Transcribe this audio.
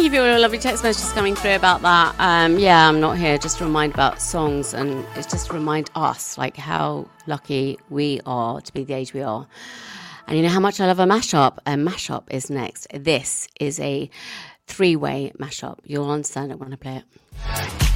Thank you for all your lovely text messages coming through about that. Yeah, I'm not here just to remind about songs, and it's just to remind us like how lucky we are to be the age we are. And you know how much I love a mashup. A mashup is next. This is a 3-way mashup. You'll understand it when I play it.